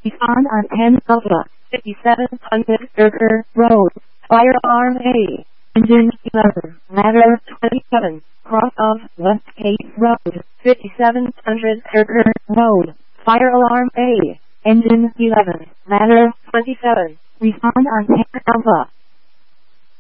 On 10 Alpha, 5700 Durker Road, Firearm A, Engine 11, Ladder 27, cross of West Cape Road, 5700 Durker Road, Fire Alarm A, Engine 11, Ladder 27, respond on 10 Alpha.